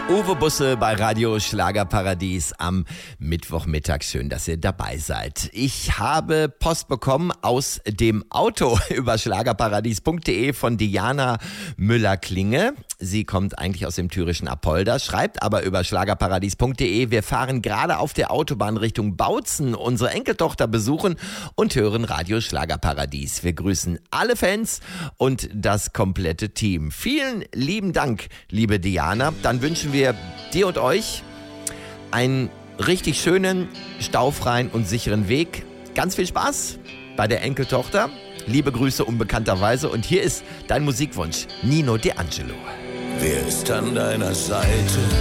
Uwe Busse bei Radio Schlagerparadies am Mittwochmittag. Schön, dass ihr dabei seid. Ich habe Post bekommen aus dem Auto über schlagerparadies.de von Diana Müller-Klinge. Sie kommt eigentlich aus dem thürischen Apolda, schreibt aber über schlagerparadies.de: Wir fahren gerade auf der Autobahn Richtung Bautzen, unsere Enkeltochter besuchen und hören Radio Schlagerparadies. Wir grüßen alle Fans und das komplette Team. Vielen lieben Dank, liebe Diana. Dann wünschen wir dir und euch einen richtig schönen, staufreien und sicheren Weg. Ganz viel Spaß bei der Enkeltochter. Liebe Grüße unbekannterweise. Und hier ist dein Musikwunsch, Nino D'Angelo. Wer ist an deiner Seite?